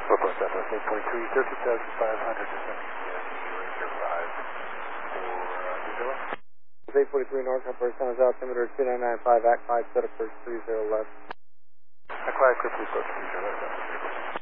Northwest Southwest 843, 13,500, descending again, 085 for New Zealand. 843 North, Upper San Jose, altimeter 2995, Act 5, set up for 30 left. Act 5, quickly approach 30 left.